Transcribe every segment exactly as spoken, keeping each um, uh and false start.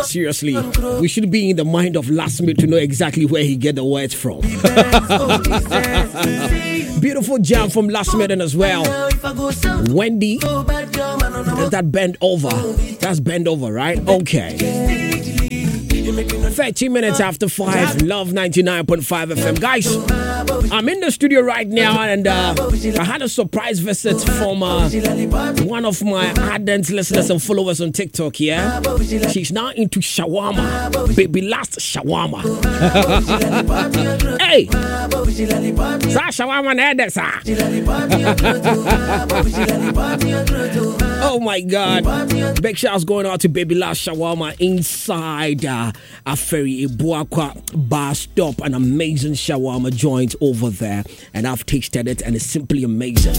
Seriously, we should be in the mind of Lasmith to know exactly where he get the words from. Beautiful jam from Lasmith as well. Wendy, that bend over. That's bend over, right? Okay. thirteen minutes after five, Love ninety-nine point five F M. Guys, I'm in the studio right now, and uh, I had a surprise visit from uh, one of my ardent listeners and followers on TikTok here. Yeah? She's now into shawarma. Baby last shawarma. Hey! Sa shawarma nede sa. Oh my God. Big shouts going out to Baby Last Shawarma inside uh, a ferry Ibuakwa bar stop. An amazing shawarma joint over there. And I've tasted it and it's simply amazing.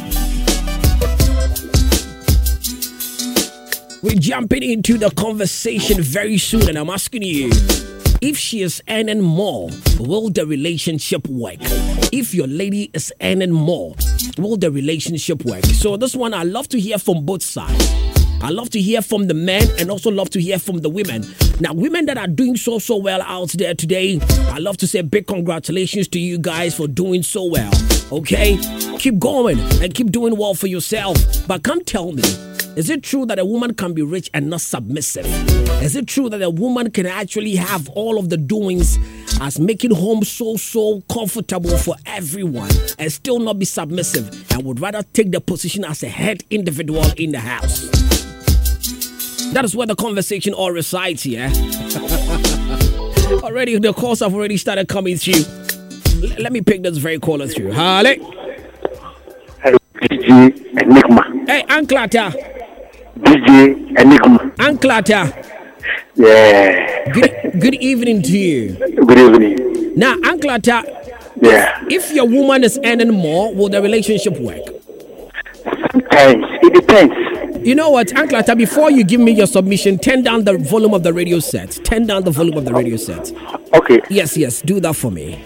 We're jumping into the conversation very soon, and I'm asking you, if she is earning more, will the relationship work? If your lady is earning more, will the relationship work? So this one, I love to hear from both sides. I love to hear from the men and also love to hear from the women. Now, women that are doing so, so well out there today, I love to say big congratulations to you guys for doing so well. Okay? Keep going and keep doing well for yourself. But come tell me, is it true that a woman can be rich and not submissive? Is it true that a woman can actually have all of the doings as making home so, so comfortable for everyone and still not be submissive and would rather take the position as a head individual in the house? That is where the conversation all resides here. Already, the calls have already started coming through. L- let me pick this very caller through. Harley. Hello, D J Enigma. Hey, Anklata. D J Enigma. Anklata. Yeah. Good, good evening to you. Good evening. Now, Anklata, yeah. If your woman is earning more, will the relationship work? Sometimes. It depends. You know what, Anklata, before you give me your submission, turn down the volume of the radio set. Turn down the volume of the radio set. Okay. Yes, yes, do that for me.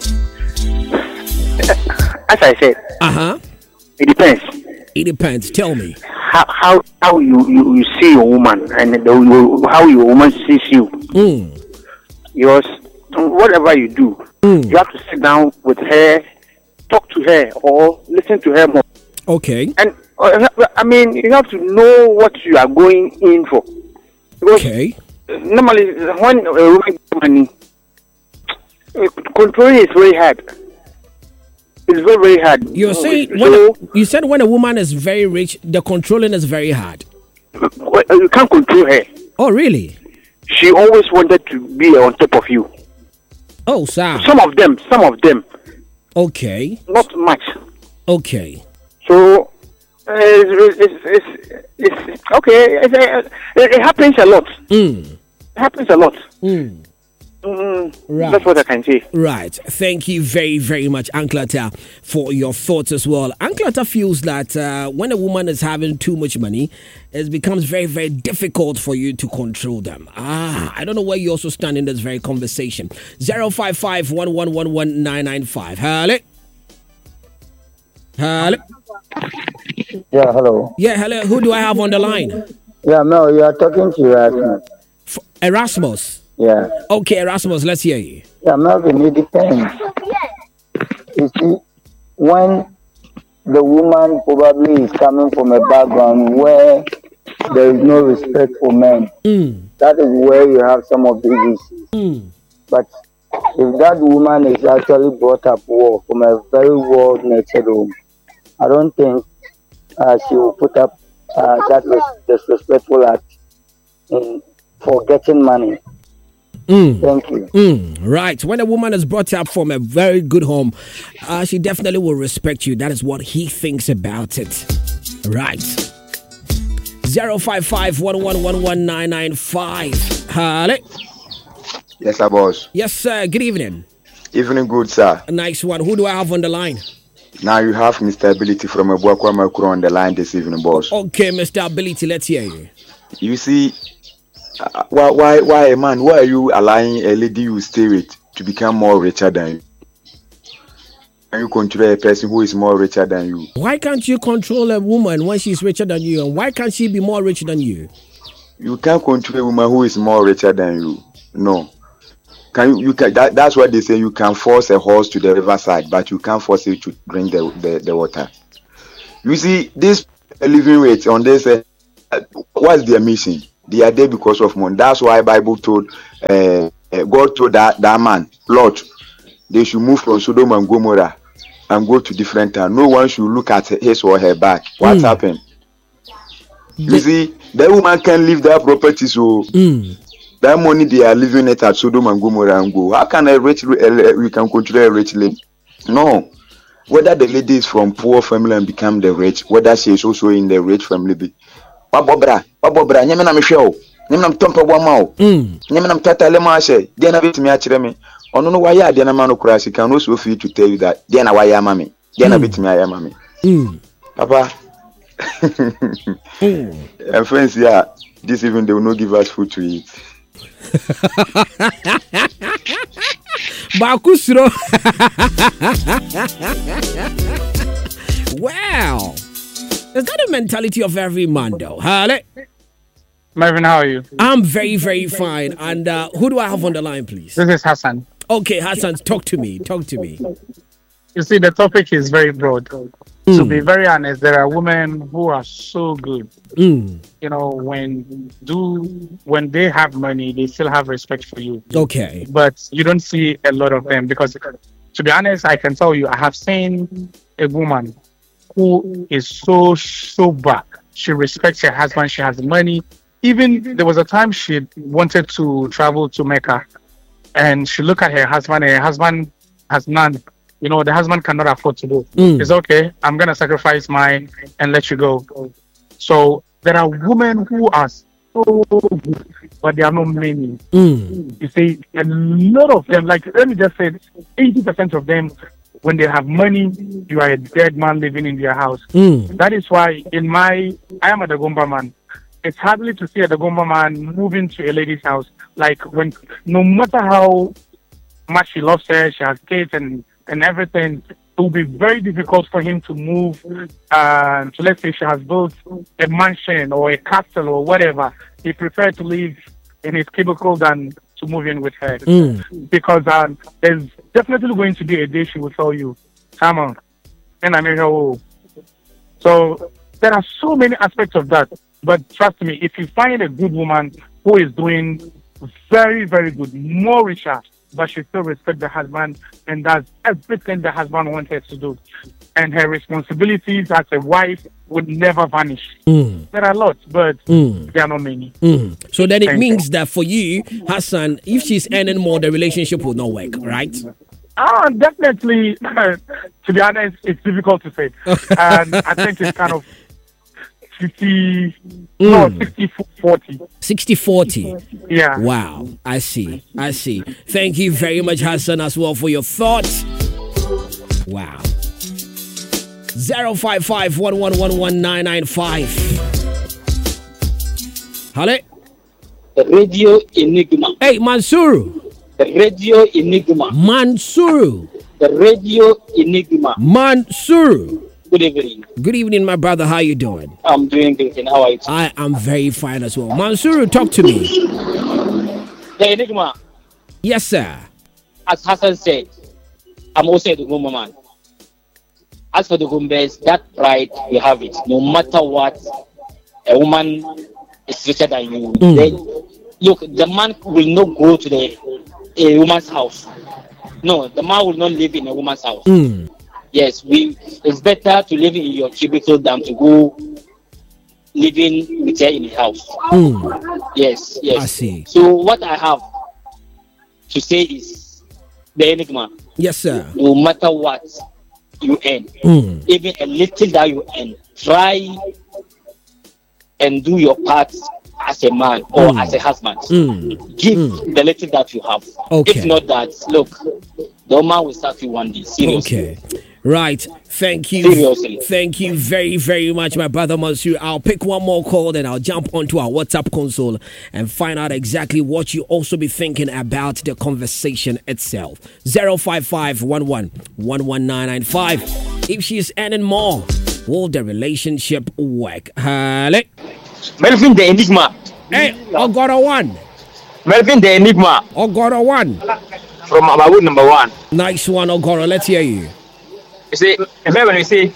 As I said. Uh-huh. It depends. It depends. Tell me. How how, how you, you, you see your woman and the, how your woman sees you. Mm. Yours, whatever you do, mm. you have to sit down with her, talk to her, or listen to her more. Okay. And uh, I mean, you have to know what you are going in for. Because okay. Normally, when a woman gets money, controlling is very hard. It's very, very hard. You're saying so, when a, you said when a woman is very rich, the controlling is very hard. You can't control her. Oh, really? She always wanted to be on top of you. Oh, sir. Some of them, some of them. Okay. Not much. Okay. So, uh, it's, it's, it's, it's okay. It's, uh, it, it happens a lot. Mm. It happens a lot. Mm. Mm, right. That's what I can say. Right. Thank you very, very much, Anklata, for your thoughts as well. Anklata feels that uh, when a woman is having too much money, it becomes very, very difficult for you to control them. Ah, I don't know where you also stand in this very conversation. zero five five, one one one one, nine nine five. Hello? Hello? Yeah, hello. Yeah, hello. Who do I have on the line? Yeah, no, you are talking to Erasmus. F- Erasmus? Yeah. Okay, Erasmus, let's hear you. Yeah, Melvin, it depends. You see, when the woman probably is coming from a background where there is no respect for men, mm. that is where you have some of these issues. Mm. But if that woman is actually brought up well from a very well-nurtured home, I don't think uh, she will put up uh, that res- disrespectful act in, for getting money. Mm. Thank you. Mm. Right. When a woman is brought up from a very good home, uh, she definitely will respect you. That is what he thinks about it. Right. zero five five, one one one one, nine nine five. Hello. Yes, sir, boss. Yes, sir. Good evening. Evening, good, sir. A nice one. Who do I have on the line? Now you have Mister Ability from Abuakwa Makuro on the line this evening, boss. Okay, Mister Ability, let's hear you. You see, uh, why, why, why, a man? Why are you allowing a lady you stay with to become more richer than you? Can you control a person who is more richer than you? Why can't you control a woman when she's richer than you? And why can't she be more rich than you? you can't control a woman who is more richer than you. No. Can you, you can that, that's what they say, you can force a horse to the riverside, but you can't force it to drink the, the, the water. You see, this living rate on this, uh, what's their mission? They are there because of money. That's why Bible told, uh, uh, God told that, that man, Lord, they should move from Sodom and Gomorrah and go to different town. No one should look at his or her back. What mm. happened? You the- see, the woman can leave that property, so mm. that money they are living it at Sodom and Gomorrah and go. How can a rich, uh, we can control a rich lady? No. Whether the lady is from poor family and become the rich, whether she is also in the rich family. Be. Wabobra, wabobra, nyamena misho, nyamena mtompa wamao, nyamena mtata lema she, diana bit me achireme. Ono no waya diana mano kurasi can also feel to tell you that diana waya mami, diana bit me ayamami. Papa, and friends, yeah, this even they will not give us food to eat. Bakusro. Wow. Is that the mentality of every man though? Hale? Marvin, how are you? I'm very, very fine. And uh, who do I have on the line, please? This is Hassan. Okay, Hassan, talk to me. Talk to me. You see, the topic is very broad. Mm. To be very honest, there are women who are so good. Mm. You know, when do when they have money, they still have respect for you. Okay. But you don't see a lot of them because, to be honest, I can tell you, I have seen a woman who is so, so bad. She respects her husband. She has money. Even there was a time she wanted to travel to Mecca and she looked at her husband and her husband has none. You know, the husband cannot afford to go. Mm. It's okay. I'm going to sacrifice mine and let you go. So there are women who are so good, but there are not many. Mm. You see, a lot of them, like, let me just say, eighty percent of them, when they have money, you are a dead man living in their house. Mm. That is why in my, I am a Dagomba man. It's hardly to see a Dagomba man moving to a lady's house. Like, when, no matter how much she loves her, she has kids and and everything, it will be very difficult for him to move. Uh, so let's say she has built a mansion or a castle or whatever. He prefers to live in his cubicle than to move in with her. Mm. Because um, there's definitely going to be a day she will tell you, come on, and I mean, oh. So there are so many aspects of that. But trust me, if you find a good woman who is doing very, very good, more richer, but she still respects the husband and does everything the husband wants her to do. And her responsibilities as a wife would never vanish. Mm. There are lots, but mm. there are not many. Mm. So then it Thank means you. That for you, Hassan, if she's earning more, the relationship will not work, right? Ah, definitely. To be honest, it's difficult to say. And I think it's kind of fifty, mm. no, sixty forty. sixty forty. Yeah. Wow. I see. I see. Thank you very much, Hassan, as well, for your thoughts. Wow. zero five five one one one one nine nine five. Hello? The Radio Enigma. Hey, Mansuru. The Radio Enigma. Mansuru. The Radio Enigma. Mansuru. Good evening. Good evening, my brother. How you doing? I'm doing good. And how are you? I am very fine as well. Mansuru, talk to me. The Enigma. Yes, sir. As Hassan said, I'm also the Gomba man. As for the Gombas, that pride, you have it. No matter what, a woman is richer than you. Mm. Then, look, the man will not go to the a woman's house. No, the man will not live in a woman's house. Mm. Yes, we. It's better to live in your cubicle than to go living with her in the house. Mm. Yes, yes. I see. So what I have to say is the Enigma. Yes, sir. No matter what you earn, mm. even a little that you earn, try and do your part as a man or mm. as a husband. Mm. Give mm. the little that you have. Okay. If not that, look, the man will start you one day. Seriously. Okay. Right. Thank you. Seriously. Thank you very, very much, my brother Mansur. I'll pick one more call, then I'll jump onto our WhatsApp console and find out exactly what you also be thinking about the conversation itself. zero five five one one one one nine nine five. If she's earning more, will the relationship work? Hello? Melvin, the Enigma. Hey, Ogoro one. Melvin the Enigma Ogoro one. from Abawood number one. Nice one, Ogoro. Let's hear you. You see, remember when you say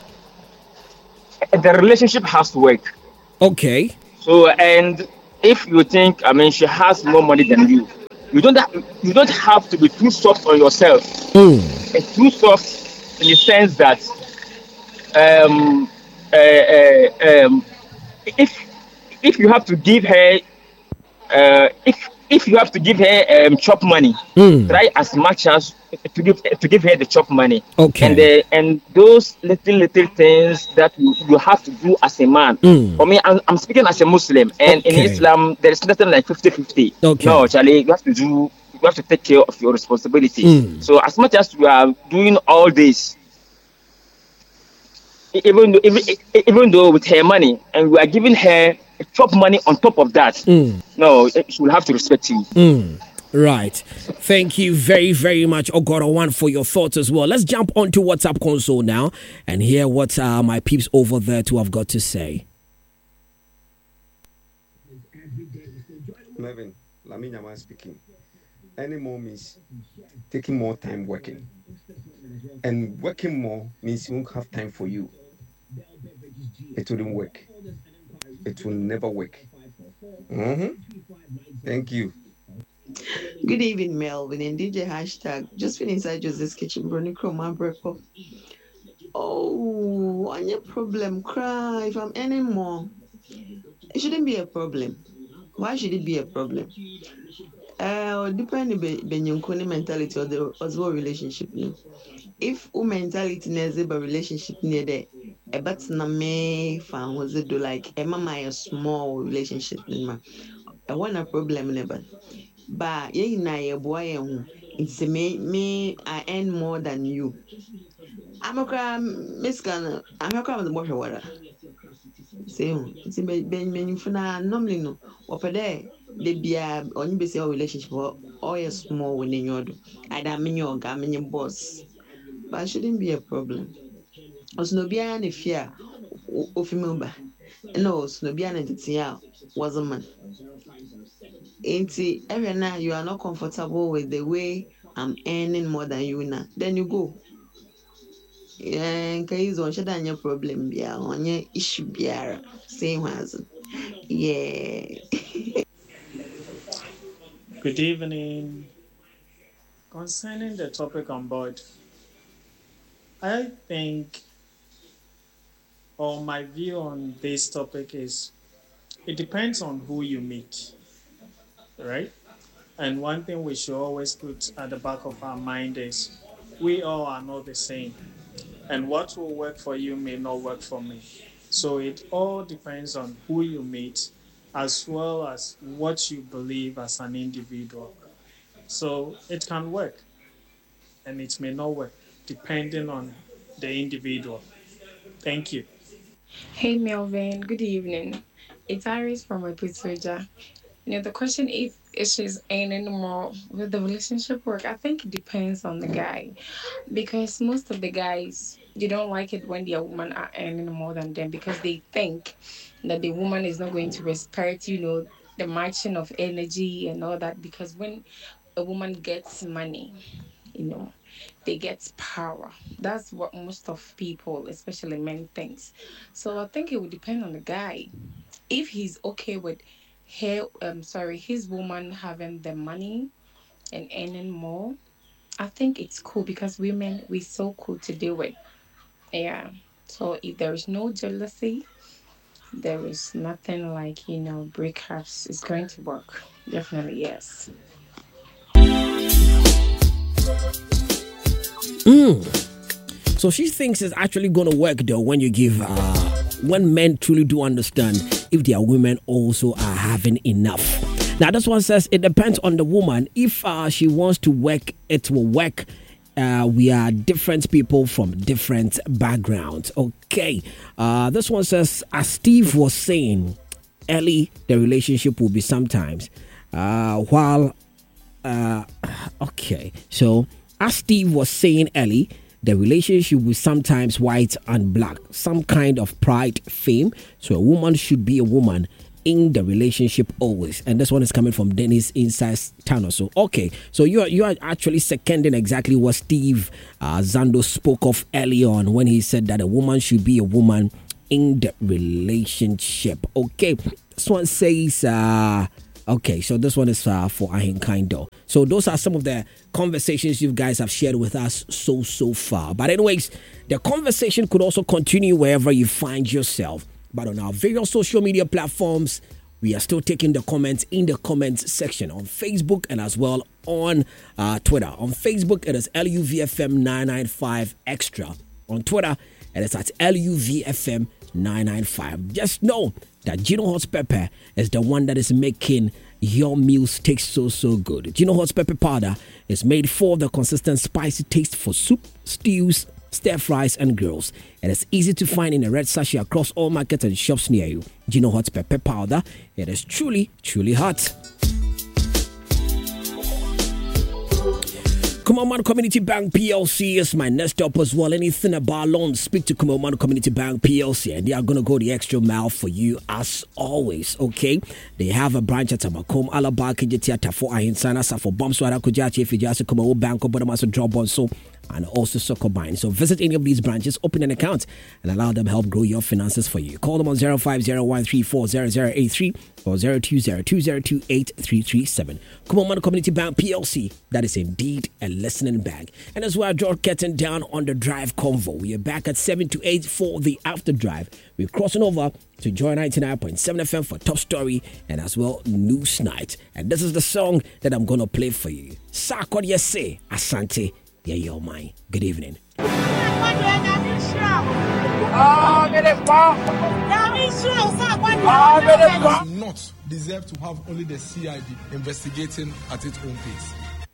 the relationship has to work. Okay. So, and if you think, I mean, she has more money than you, you don't have, you don't have to be too soft on yourself. Mm. And too soft in the sense that um, uh, uh, um, if if you have to give her uh, if if you have to give her um, chop money, Mm. try as much as to give to give her the chop money. Okay. And the, and those little little things that you, you have to do as a man. Mm. For me, I'm, I'm speaking as a Muslim, and in Okay. Islam there is nothing like fifty fifty. Okay. No, Charlie, you have to do you have to take care of your responsibility. Mm. So as much as you are doing all this, e- even though, even, e- even though with her money, and we are giving her chop money on top of that, Mm. no, she will have to respect you. Mm. Right. Thank you very, very much, Ogoro one, for your thoughts as well. Let's jump onto WhatsApp console now and hear what uh, my peeps over there to have got to say. Melvin, Lamine man speaking. Any more means taking more time working. And working more means you won't have time for you. It wouldn't work. It will never work. Mm-hmm. Thank you. Good evening, Melvin and D J hashtag. Just been inside Joseph's kitchen, Brony Chroma breakfast. Oh, on your problem, cry. If I'm any more, it shouldn't be a problem. Why should it be a problem? Uh, depending on your mentality or the as well relationship. If your mentality is a relationship near there, a but na me fan was it do like a mama a small relationship ma. I want a problem never. But ye na ye boy who it's me me I earn more than you. I'm a cram Miss Ghana. I'm a cram the water water. Say it's a ben men for now normally no. Or for there they be a on you say relationship or a small winning your do. I don't mean your gammon your boss. But it shouldn't be a problem. Os no bia na fear ofimumba. No, os no bia na titia was a man. Ain't every now you are not comfortable with the way I'm earning more than you now. Then you go. Yeah, case on shada your problem bia on your issue bia. Same as yeah. Good evening. Concerning the topic on board, I think, or my view on this topic is, it depends on who you meet, right? And one thing we should always put at the back of our mind is, we all are not the same. And what will work for you may not work for me. So it all depends on who you meet, as well as what you believe as an individual. So it can work, and it may not work, depending on the individual. Thank you. Hey Melvin, good evening. It's Iris from Episoja. You know, the question if if she's earning more with the relationship work, I think it depends on the guy. Because most of the guys, they don't like it when their woman are earning more than them because they think that the woman is not going to respect, you know, the matching of energy and all that. Because when a woman gets money, you know, they get power. That's what most of people, especially men, thinks. So I think it would depend on the guy. If he's okay with her, um, sorry, his woman having the money and earning more, I think it's cool because women we're so cool to do it. Yeah. So if there is no jealousy, there is nothing like you know breakups. It's going to work. Definitely yes. Mm. So she thinks it's actually going to work though when you give, uh, when men truly do understand if their women also are having enough. Now this one says it depends on the woman. If uh, she wants to work, it will work. Uh, we are different people from different backgrounds. Okay. Uh, this one says, as Steve was saying, early the relationship will be sometimes. Uh, while, uh, okay. So, as Steve was saying early, the relationship will sometimes white and black. Some kind of pride, fame. So, a woman should be a woman in the relationship always. And this one is coming from Dennis Inside Tunnel. So okay, so you are you are actually seconding exactly what Steve uh, Zando spoke of early on when he said that a woman should be a woman in the relationship. Okay, this one says uh okay, so this one is uh, for Ahin Kindo. So those are some of the conversations you guys have shared with us so, so far. But anyways, the conversation could also continue wherever you find yourself. But on our various social media platforms, we are still taking the comments in the comments section on Facebook and as well on uh, Twitter. On Facebook, it is L U V F M nine nine five Extra. On Twitter, it is at L U V F M nine nine five. Just know that Gino Hot Pepper is the one that is making your meals taste so, so good. Gino Hot Pepper powder is made for the consistent spicy taste for soup, stews, stir fries, and grills. It is easy to find in a red sachet across all markets and shops near you. Gino Hot Pepper powder, it is truly, truly hot. Kumamano Community Bank P L C is my next stop as well. Anything about loans, speak to Kumamano Community Bank P L C and they are going to go the extra mile for you as always, okay? They have a branch at Tamakom, Alaba, Kijitiata for Ahinsana, for Bomswara, Kujachi, if you just come over Bank, but I'm also drop on so and also Soccerbind. So visit any of these branches, open an account, and allow them to help grow your finances for you. Call them on zero five zero one three four zero zero eight three or zero two zero two zero two eight three three seven. Kumamano Community Bank P L C, that is indeed a listening bank. And as well, draw curtain down on the drive convo. We are back at seven to eight for the after drive. We're crossing over to Joy ninety-nine point seven F M for Top Story and as well News Night. And this is the song that I'm going to play for you. Sakod Yese Asante. Yeah, yo, mine. Good evening. Do not deserve to have only the C I D investigating at its own pace.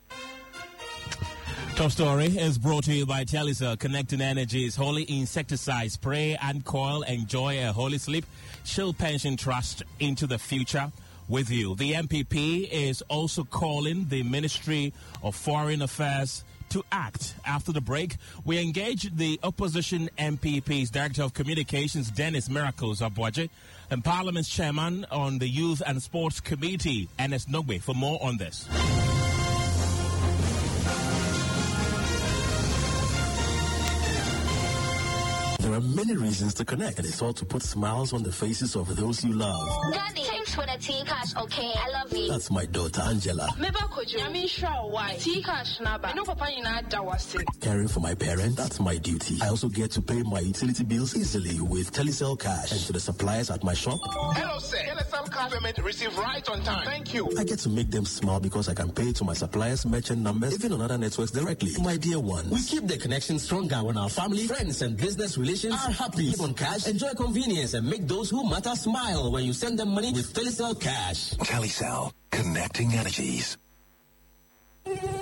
Top Story is brought to you by Telecel, connecting energies, holy insecticide spray and coil. Enjoy a holy sleep. Shill Pension Trust into the future with you. The M P P is also calling the Ministry of Foreign Affairs to act. After the break, we engage the opposition M P P's Director of Communications, Dennis Miracles Abwaje, and Parliament's Chairman on the Youth and Sports Committee, Ernest Nogbe, for more on this. There are many reasons to connect, and it's all to put smiles on the faces of those you love. Daddy, thanks for the tea cash, okay? I love you. That's my daughter, Angela. Caring for my parents, that's my duty. I also get to pay my utility bills easily with Telecel Cash. And to the suppliers at my shop, hello, sir. Telecel Cash payment received right on time. Thank you. I get to make them smile because I can pay to my suppliers' merchant numbers, even on other networks directly. My dear ones, we keep the connection stronger when our family, friends, and business relations are happy. Keep on cash, enjoy convenience, and make those who matter smile when you send them money with Telecel Cash. Telecel, connecting energies.